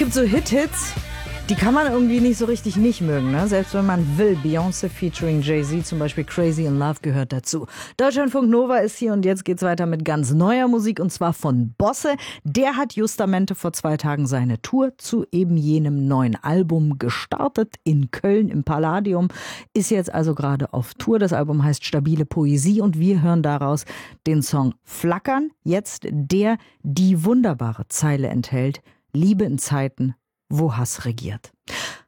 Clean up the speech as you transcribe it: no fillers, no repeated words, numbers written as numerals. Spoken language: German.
gibt so Hit-Hits, die kann man irgendwie nicht so richtig nicht mögen, ne? Selbst wenn man will. Beyoncé featuring Jay-Z, zum Beispiel Crazy in Love, gehört dazu. Deutschlandfunk Nova ist hier und jetzt geht's weiter mit ganz neuer Musik und zwar von Bosse. Der hat justamente vor 2 Tagen seine Tour zu eben jenem neuen Album gestartet in Köln im Palladium. Ist jetzt also gerade auf Tour. Das Album heißt Stabile Poesie und wir hören daraus den Song Flackern. Jetzt der die wunderbare Zeile enthält: Liebe in Zeiten, wo Hass regiert.